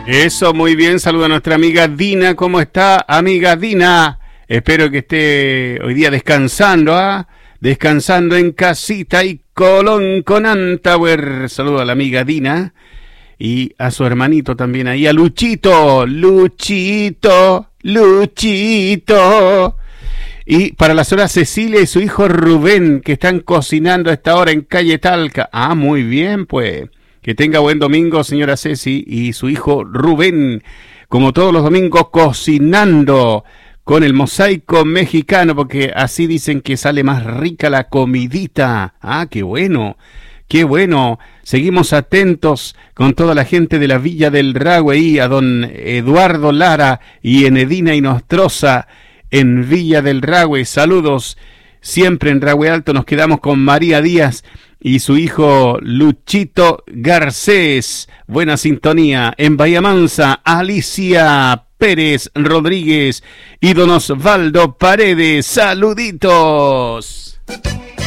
Eso, muy bien. Saluda a nuestra amiga Dina. ¿Cómo está, amiga Dina? Espero que esté hoy día descansando, ¿ah? Descansando en casita y Colón con Antauer. Saludo a la amiga Dina y a su hermanito también ahí, a Luchito. Luchito. Y para la señora Cecilia y su hijo Rubén, que están cocinando a esta hora en calle Talca. Ah, muy bien, pues. Que tenga buen domingo, señora Ceci y su hijo Rubén, como todos los domingos, cocinando con el mosaico mexicano, porque así dicen que sale más rica la comidita. Ah, qué bueno, qué bueno. Seguimos atentos con toda la gente de la Villa del Ragüey, a don Eduardo Lara y Enedina Inostroza en Villa del Ragüey. Saludos. Siempre en Ragüey Alto nos quedamos con María Díaz y su hijo Luchito Garcés. Buena sintonía. En Bahía Mansa, Alicia Pérez Rodríguez y don Osvaldo Paredes. Saluditos.